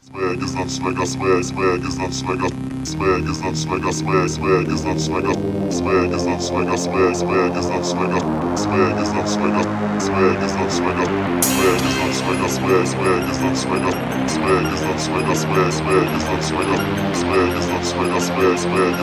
Swag is not swagger, swag is not swagger, swag is not swagger, swag is not swagger, swag is not swagger, swag is not swagger, swag is not swagger, swag is not swagger, swag is not swagger, swag is not swagger, swag is not swagger, swag is not swagger, swag is not swagger, swag